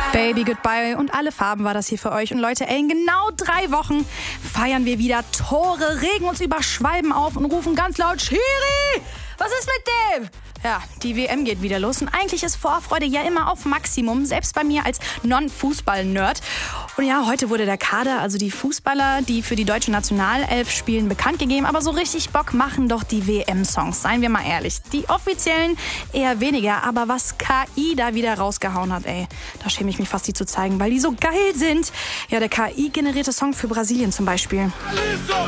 Baby Goodbye und alle Farben war das hier für euch. Und Leute, ey, in genau 3 Wochen feiern wir wieder Tore, regen uns über Schwalben auf und rufen ganz laut: Schiri, was ist mit dem? Ja, die WM geht wieder los und eigentlich ist Vorfreude ja immer auf Maximum, selbst bei mir als Non-Fußball-Nerd. Und ja, heute wurde der Kader, also die Fußballer, die für die deutsche Nationalelf spielen, bekannt gegeben. Aber so richtig Bock machen doch die WM-Songs, seien wir mal ehrlich. Die offiziellen eher weniger, aber was KI da wieder rausgehauen hat, ey, da schäme ich mich fast, die zu zeigen, weil die so geil sind. Ja, der KI-generierte Song für Brasilien zum Beispiel.